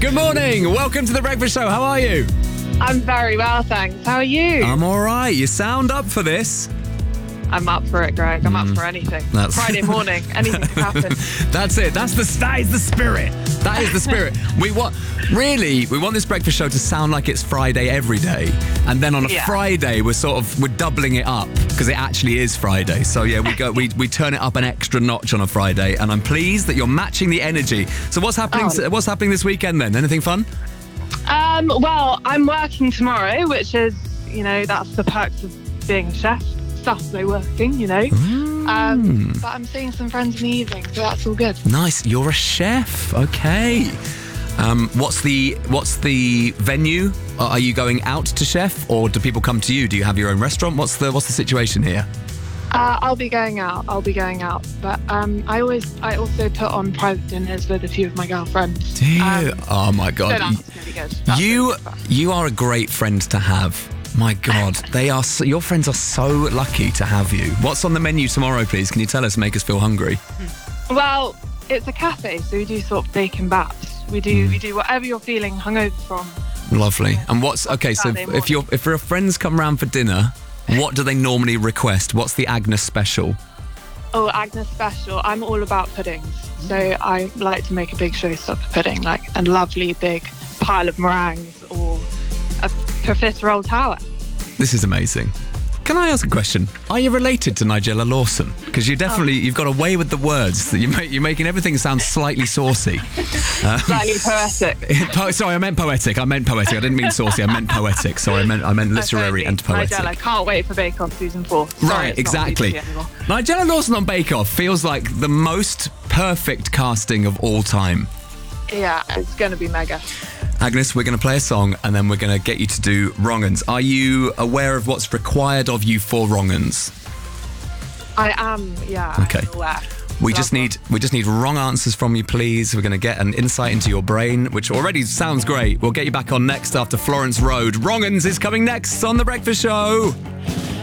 Good morning. Welcome to The Breakfast Show. How are you? I'm very well, thanks. How are you? I'm all right. You sound up for this. I'm up for it, Greg. I'm up for anything. Friday morning, anything can happen. That's it. That is the spirit. That is the spirit. We want this breakfast show to sound like it's Friday every day, and then on a Friday we're doubling it up because it actually is Friday. So yeah, we turn it up an extra notch on a Friday, and I'm pleased that you're matching the energy. So what's happening? What's happening this weekend then? Anything fun? Well, I'm working tomorrow, which is, that's the perks of being a chef. Stuff no working, but I'm seeing some friends in the evening, so that's all good. Nice. You're a chef. Okay. What's the venue? Are you going out to chef, or do people come to you? Do you have your own restaurant? What's the situation here? I'll be going out, but I also put on private dinners with a few of my girlfriends. Do you? Oh my God. So that's really good. You are a great friend to have. My God, your friends are so lucky to have you. What's on the menu tomorrow, please? Can you tell us, make us feel hungry? Well, it's a cafe, so we do sort of bacon baps. We do whatever you're feeling hungover from. Lovely. And if your friends come round for dinner, what do they normally request? What's the Agnes special? Oh, Agnes special. I'm all about puddings. So I like to make a big showstopper pudding, like a lovely big pile of meringues or a profiterole tower. This is amazing. Can I ask a question? Are you related to Nigella Lawson? Because you've got a way with the words that you're making everything sound slightly saucy. Slightly poetic. Sorry, I meant poetic. I didn't mean saucy. I meant poetic. Sorry, I meant literary and poetic. Nigella, I can't wait for Bake Off season 4. Right, exactly. Nigella Lawson on Bake Off feels like the most perfect casting of all time. Yeah, it's going to be mega. Agnes, we're going to play a song and then we're going to get you to do wrong-uns. Are you aware of what's required of you for wrong-uns? I am, yeah. Okay. I'm aware. We just need wrong answers from you, please. We're going to get an insight into your brain, which already sounds great. We'll get you back on next after Florence Road. Wrong-uns is coming next on The Breakfast Show.